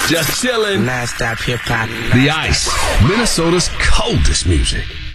Just chillin'. Non-stop hip-hop. The Ice, Minnesota's coldest music.